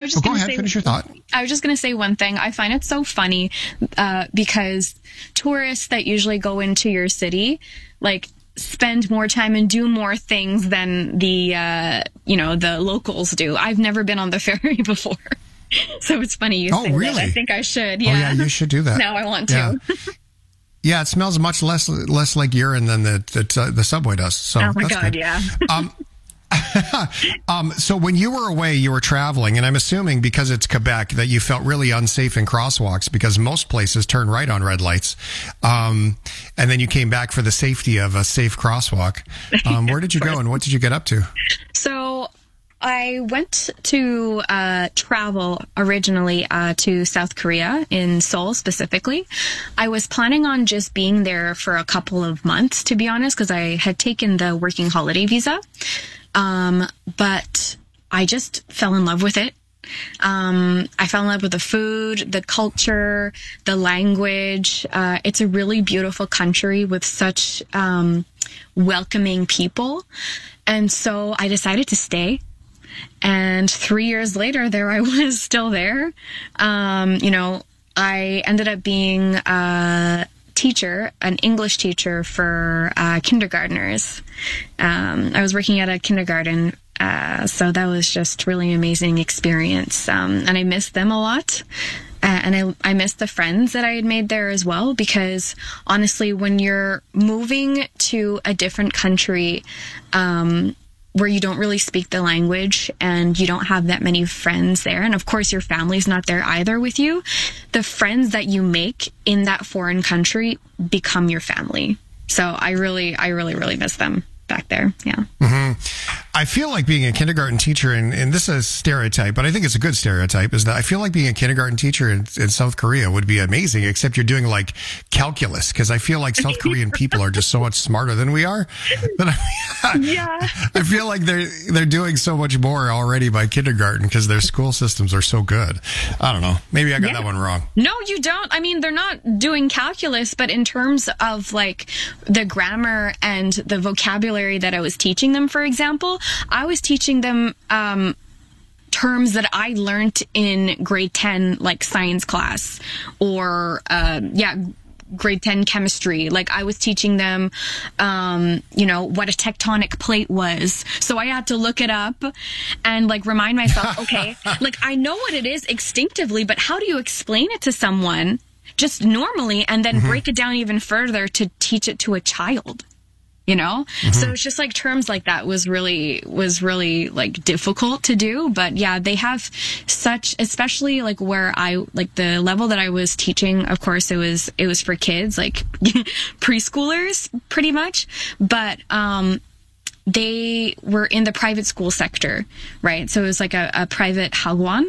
was just go going to ahead, say, finish your thought. I was just going to say one thing. I find it so funny because tourists that usually go into your city, like, spend more time and do more things than the locals do. I've never been on the ferry before. So it's funny you say really? that. I think I should. Yeah. Oh, yeah, you should do that. Now I want to. Yeah. Yeah, it smells much less like urine than the subway does. So oh my that's God, good. yeah. So when you were away, you were traveling, and I'm assuming because it's Quebec that you felt really unsafe in crosswalks because most places turn right on red lights. And then you came back for the safety of a safe crosswalk. Where did you go and what did you get up to? So I went to travel originally to South Korea, in Seoul specifically. I was planning on just being there for a couple of months, to be honest, because I had taken the working holiday visa. But I just fell in love with it. I fell in love with the food, the culture, the language. It's a really beautiful country with such welcoming people. And so I decided to stay. And 3 years later, there I was, still there. I ended up being a teacher, an English teacher for kindergartners. I was working at a kindergarten, so that was just really amazing experience. And I missed them a lot. And I missed the friends that I had made there as well, because honestly, when you're moving to a different country, where you don't really speak the language and you don't have that many friends there, and of course your family's not there either with you, the friends that you make in that foreign country become your family. So I really miss them back there. Yeah. Mm-hmm. I feel like being a kindergarten teacher, and this is a stereotype, but I think it's a good stereotype, is that I feel like being a kindergarten teacher in South Korea would be amazing, except you're doing like calculus, because I feel like South Korean people are just so much smarter than we are. Yeah. I feel like they're doing so much more already by kindergarten because their school systems are so good. I don't know. Maybe I got that one wrong. No, you don't. I mean, they're not doing calculus, but in terms of like the grammar and the vocabulary that I was teaching them, for example, I was teaching them terms that I learned in grade 10, like science class, or grade 10 chemistry. Like I was teaching them, what a tectonic plate was. So I had to look it up and like remind myself, okay, like I know what it is instinctively, but how do you explain it to someone just normally and then break it down even further to teach it to a child? So it's just like terms like that was really like difficult to do. But yeah, they have such, especially like where like the level that I was teaching, of course it was for kids, like preschoolers pretty much. But, they were in the private school sector, right? So it was like a private hagwon.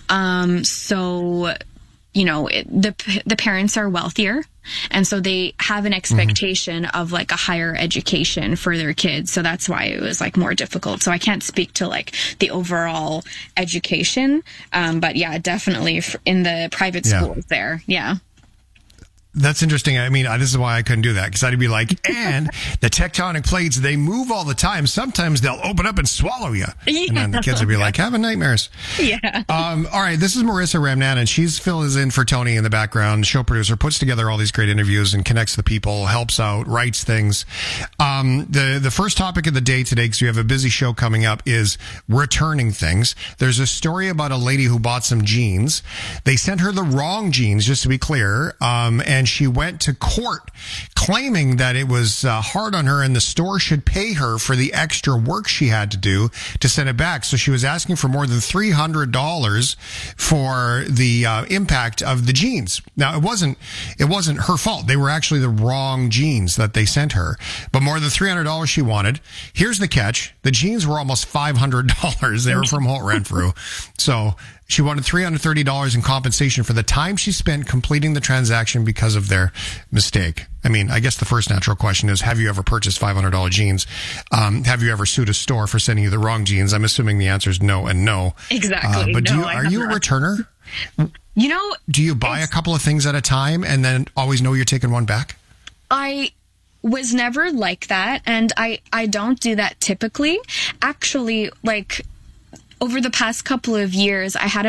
The parents are wealthier, and so they have an expectation of like a higher education for their kids. So that's why it was like more difficult. So I can't speak to like the overall education. But yeah, definitely in the private schools there. Yeah. That's interesting. I mean, this is why I couldn't do that, because I'd be like, and the tectonic plates, they move all the time. Sometimes they'll open up and swallow you. Yeah. And then the kids would be like, having nightmares. Yeah. All right. This is Marissa Ramnan, and she's fills in for Tony in the background. Show producer, puts together all these great interviews and connects the people, helps out, writes things. The first topic of the day today, because we have a busy show coming up, is returning things. There's a story about a lady who bought some jeans. They sent her the wrong jeans, just to be clear. And she went to court claiming that it was hard on her and the store should pay her for the extra work she had to do to send it back. So she was asking for more than $300 for the impact of the jeans. Now, it wasn't her fault. They were actually the wrong jeans that they sent her, but more than $300 she wanted. Here's the catch. The jeans were almost $500. They were from Holt Renfrew. So she wanted $330 in compensation for the time she spent completing the transaction because of their mistake. I mean, I guess the first natural question is, have you ever purchased $500 jeans? Have you ever sued a store for sending you the wrong jeans? I'm assuming the answer is no and no. Exactly. But are you a returner? Do you buy a couple of things at a time and then always know you're taking one back? I was never like that, and I don't do that typically. Actually, like over the past couple of years, I had